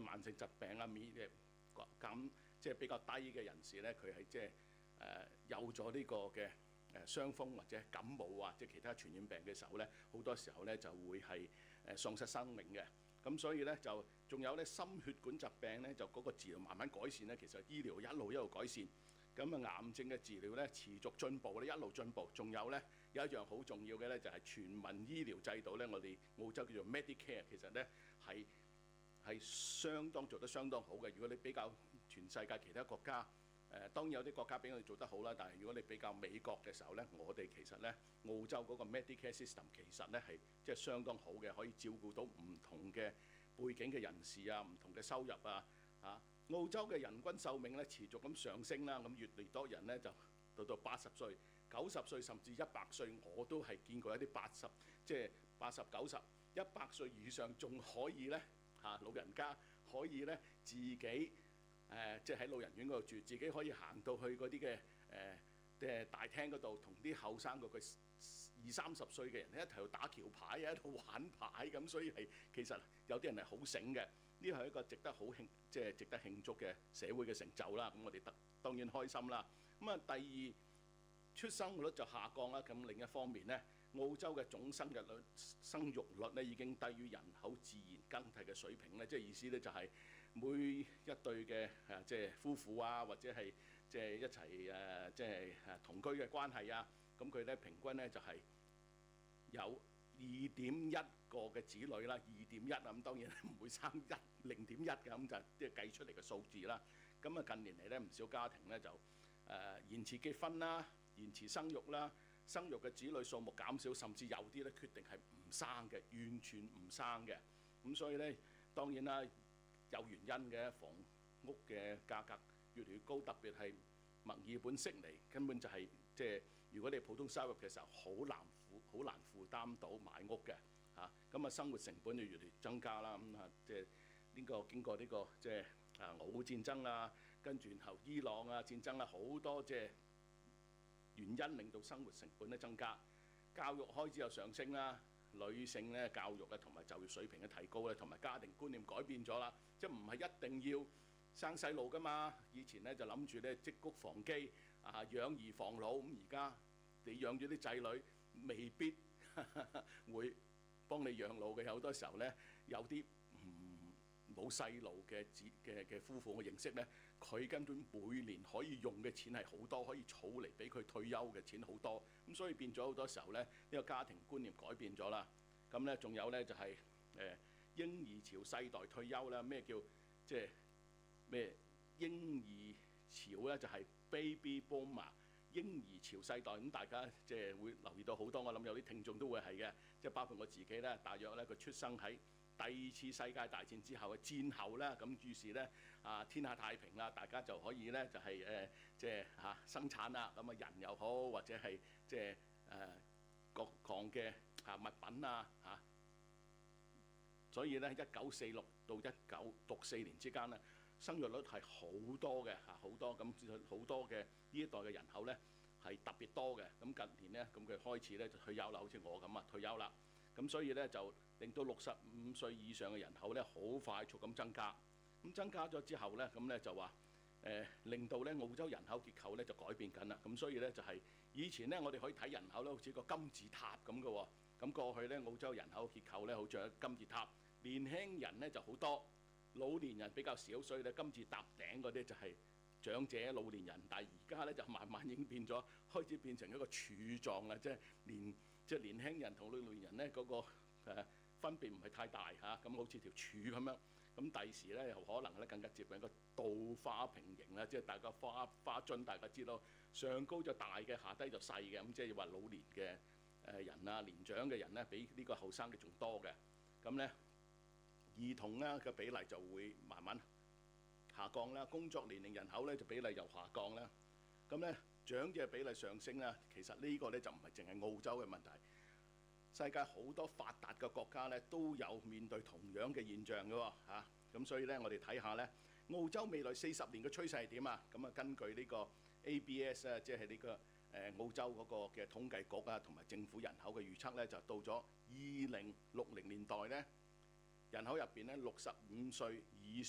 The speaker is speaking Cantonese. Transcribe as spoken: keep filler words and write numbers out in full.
慢性疾病啊、免嘅咁即係比較低嘅人士咧，佢係即係誒有咗呢個嘅誒傷風或者感冒啊，即係其他傳染病嘅時候咧，好多時候咧就會係誒喪失生命嘅。咁所以咧就仲有咧心血管疾病咧，就嗰個治療慢慢改善咧，其實醫療一路一路改善。咁啊癌症嘅治療咧持續進步咧，一路進步。仲有咧有一樣好重要嘅咧，就係全民醫療制度咧，我哋澳洲叫做 Medicare， 其實咧係係相當做得相當好嘅。如果你比較全世界其他國家，誒、呃、當然有啲國家比我哋做得好啦，但係如果你比較美國嘅時候咧，我哋其實咧澳洲嗰個 Medicare system 其實咧係即係相當好嘅，可以照顧到唔同嘅背景嘅人士啊，唔同嘅收入啊，啊澳洲嘅人均壽命咧持續咁上升啦，咁越嚟越多人咧就到到八十歲、九十歲甚至一百歲，我都係見過一啲八十，即係八十九十、一百歲以上仲可以咧嚇老人家可以咧自己誒、呃、即係喺老人院嗰度住，自己可以行到去嗰啲嘅誒嘅大廳嗰度，同啲後生嗰個二三十歲嘅人喺一齊打橋牌啊，喺度玩牌咁，所以係其實有啲人係好醒嘅。呢個係一個值得好慶，即係值得慶祝嘅社會嘅成就啦。咁我哋得當然開心啦。咁啊，第二出生率就下降啦。咁另一方面咧，澳洲嘅總生育率生育率咧已經低於人口自然更替嘅水平咧。即係意思咧就係每一對嘅誒即係夫婦啊，或者係即係一齊誒即係誒同居嘅關係啊，咁佢咧平均咧就係有二點一個嘅子女啦，二點一啊，咁當然唔會生一零點一嘅，咁就即係計出嚟嘅數字啦。咁啊近年嚟咧，唔少家庭咧就誒、呃、延遲結婚啦，延遲生育啦，生育嘅子女數目減少，甚至有啲咧決定係唔生嘅，完全唔生嘅。咁所以咧，當然啦，有原因嘅，房屋嘅價格越嚟越高，特別係墨爾本悉尼根本就係、是、即係如果你普通收入嘅時候，好難負好難負擔到買屋嘅嚇。咁啊生活成本就越嚟越增加啦。咁啊即係呢個經過呢、這個即係啊俄烏戰爭啊，跟住然後伊朗啊戰爭啊，好多即係原因令到生活成本咧增加，教育開支又上升啦，女性咧教育啊同埋就業水平嘅提高咧，同埋家庭觀念改變咗啦，即係唔係一定要生細路㗎嘛？以前咧就諗住咧積谷防饑啊，養兒防老。咁而家你養咗啲仔女，未必呵呵會幫你養老嘅。有好多時候咧，有啲唔冇細路嘅子嘅嘅夫婦，我認識咧，佢根本每年可以用嘅錢係好多，可以儲嚟俾佢退休嘅錢好多。咁所以變咗好多時候咧，呢、這個家庭觀念改變咗啦。咁咧仲有咧就係、是、誒、呃、嬰兒潮世代退休啦。咩叫即係？咩嬰兒潮咧就係 baby boomer 嬰兒潮世代。咁大家即係會留意到好多，我諗有啲聽眾都會係嘅，即係包括我自己咧，大約咧佢出生喺第二次世界大戰之後嘅戰後咧，咁於是咧啊天下太平啦，大家就可以咧就係誒即係嚇生產啦，咁啊人又好或者係即係誒各項嘅嚇物品啊嚇，所以咧一九四六到一九六四年之間咧，生育率係好多嘅嚇，好多咁好多嘅呢一代嘅人口咧係特別多嘅。咁近年咧，咁佢開始咧就退休啦，好似我咁啊退休啦。咁所以咧就令到六十五歲以上嘅人口咧好快速咁增加。咁增加咗之後咧，咁咧就話誒、呃、令到咧澳洲人口結構咧就改變緊啦。咁所以咧就係、是、以前咧我哋可以睇人口咧好似個金字塔咁嘅喎。咁過去咧澳洲人口結構咧好似個金字塔，年輕人咧就好多。老年人比較少，所以咧金字塔頂嗰啲就係長者老年人，但係而家咧就慢慢已經變咗，開始變成一個柱狀啦，即係年即係年輕人同老年人咧嗰個誒分別唔係太大嚇，咁好似條柱咁樣。咁第時咧又可能咧更加接近一個倒花平形啦，即係大家花花樽大家知道上高就大嘅，下低就細嘅，咁即係話老年嘅誒人啊，年長嘅人咧比呢個後生嘅仲多嘅，咁咧。兒童咧嘅比例就會慢慢下降啦，工作年齡人口咧就比例又下降啦。咁咧長者比例上升啦，其實呢個咧就唔係淨係澳洲嘅問題，世界好多發達嘅國家咧都有面對同樣嘅現象嘅喎嚇。咁所以咧我哋睇下咧澳洲未來四十年嘅趨勢係點啊？咁啊根據呢個 A B S 啊，即係呢個誒澳洲嗰個嘅統計局啊，同埋政府人口嘅預測咧，就到咗二零六零年代咧。人口入邊咧，六十五歲以